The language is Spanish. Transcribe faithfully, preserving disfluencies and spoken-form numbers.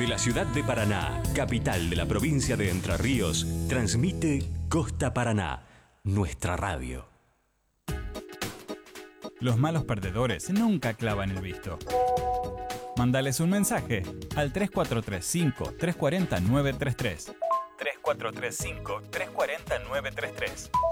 Desde la ciudad de Paraná, capital de la provincia de Entre Ríos, transmite Costa Paraná, nuestra radio. Los malos perdedores nunca clavan el visto. Mándales un mensaje al tres cuatro tres cinco, tres cuatro cero, nueve tres tres. tres cuatro tres cinco, tres cuatro cero, nueve tres tres.